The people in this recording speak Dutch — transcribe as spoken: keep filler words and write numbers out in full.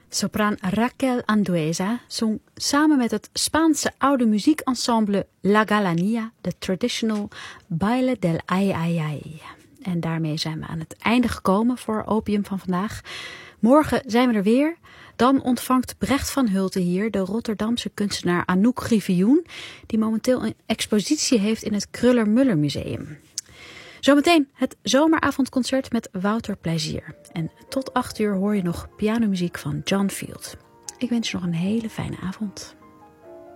Sopraan Raquel Andueza zong samen met het Spaanse oude muziekensemble La Galania de traditional Baile del Ay Ay Ay. En daarmee zijn we aan het einde gekomen voor Opium van vandaag. Morgen zijn we er weer. Dan ontvangt Brecht van Hulten hier de Rotterdamse kunstenaar Anouk Griffioen, die momenteel een expositie heeft in het Kruller-Müller Museum. Zometeen het zomeravondconcert met Wouter Plezier. En tot acht uur hoor je nog pianomuziek van John Field. Ik wens je nog een hele fijne avond.